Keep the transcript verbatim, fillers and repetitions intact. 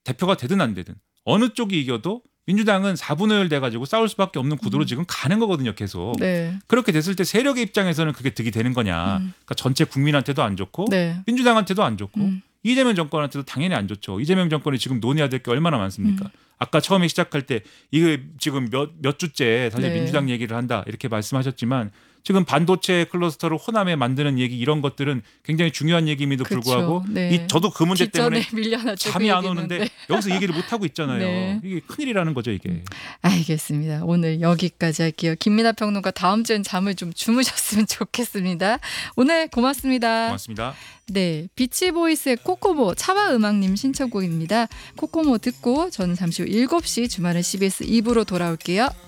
대표가 되든 안 되든 어느 쪽이 이겨도 민주당은 사분의 일 돼가지고 싸울 수밖에 없는 구도로 음. 지금 가는 거거든요. 계속. 네. 그렇게 됐을 때 세력의 입장에서는 그게 득이 되는 거냐. 음. 그러니까 전체 국민한테도 안 좋고 네. 민주당한테도 안 좋고 음. 이재명 정권한테도 당연히 안 좋죠. 이재명 정권이 지금 논의해야 될 게 얼마나 많습니까? 음. 아까 처음에 시작할 때 이게 지금 몇, 몇 주째 사실 네. 민주당 얘기를 한다 이렇게 말씀하셨지만 지금 반도체 클러스터를 호남에 만드는 얘기 이런 것들은 굉장히 중요한 얘기임에도 그쵸. 불구하고 네. 이 저도 그 문제 때문에 뒷전에 밀려났죠. 잠이 그 안 얘기는. 오는데 네. 여기서 얘기를 못 하고 있잖아요. 네. 이게 큰일이라는 거죠 이게. 알겠습니다. 오늘 여기까지 할게요. 김민하 평론가 다음 주엔 잠을 좀 주무셨으면 좋겠습니다. 오늘 고맙습니다. 고맙습니다. 네, 비치보이스의 코코모 차와음악님 신청곡입니다. 코코모 듣고 저는 잠시 후 일곱 시 주말에 씨비에스 이 부로 돌아올게요.